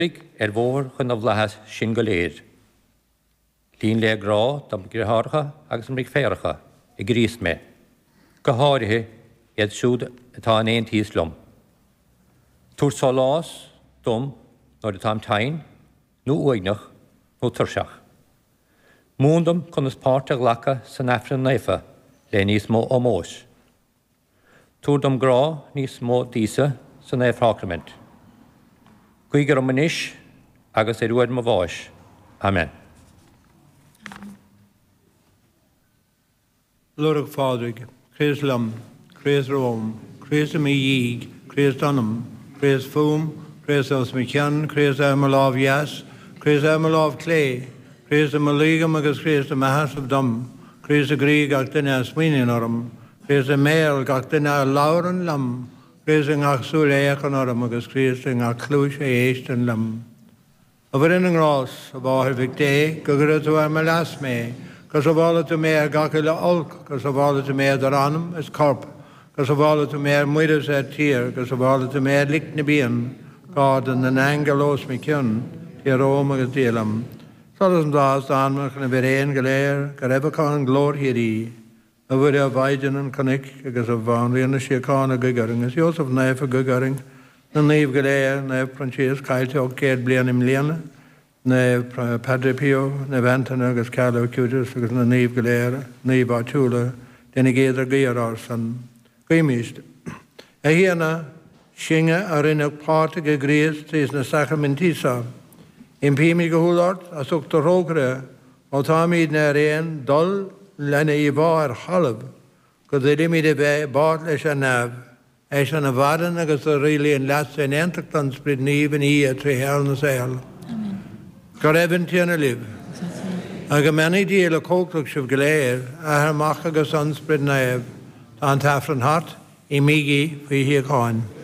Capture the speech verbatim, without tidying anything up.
er bhór chun a bhlahas sin go léir. Lín le grá dom gurthárcha agus an rig féracha i grís me. Go háirithe iad siúd atá an éon tíos lom. Túr sá lás, dom, nóir atá am tain, nó uaignach, nó turseach. Múndum chun is páirte ghlacha san afran naifa le níos mó ó mós. Túr dom grá níos mó dísa san éifrácrament. Cuigar am manis agus é ruad mo bháis. Amen. Lorg Fádrig, Chris Lum, Chris Rome, Chris Amíig, Chris Dunham, Chris Foom, Chris Osmichian, Chris Ermalav Yas, Chris Ermalav Clay, Chris Maligam agus Chris Mahas of Dum, Chris Agri Gactina Sweeney Norum, Chris Mail Gactina Lauren Lum, Chris Ngach Suleach Norum agus Chris Ngach Clush Easton Lum. Over in the Ross, about her Victe, Gugura to Ermalasme, Cos of all to me gacilla olk, cos of all to me daranum is corp, cos of all to me muidas at tier, cos of all to me licknibian, God and an angelos me kyun, tier omagas dealam. Solas das danmach and a verain galair, garevacon glorhiri, a video of Vigen and Conic, because of Vanry and the Shekana Gugaring, as Joseph Neif a Gugaring, the Neve Galair, Nev Francis, Kaito, Kate Blianim Liana. Ne Padre Pio, ne Vantana, agus Carlo Cutis, agus na Neve Galera, Neve Artula, den I geder Gear san Grimist. A hiena, Shinga are in a party gegrees, is na Sacramentisa. In Pimi Gehulart, as ook de Rogre, o Tamid na Reen, Dol, Lene Ivar Halab, cos they limit a bart leis a nav. Eis an a vaden, agus a really in last and entertans split Neve and E a tre hell na sail. Gar evan tíana liv. Ag a many díal a cóclach sibh goléir, a haar mach agus ansprid naibh, an tafran hat, I migi fi hi a cáin.